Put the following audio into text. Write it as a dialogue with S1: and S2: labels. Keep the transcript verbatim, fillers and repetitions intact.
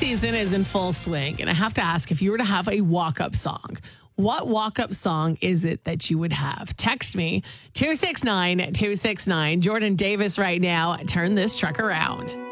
S1: season is in full swing, and I have to ask, if you were to have a walk-up song, what walk-up song is it that you would have? Text me, two six nine, two six nine. Jordan Davis right now. Turn this truck around.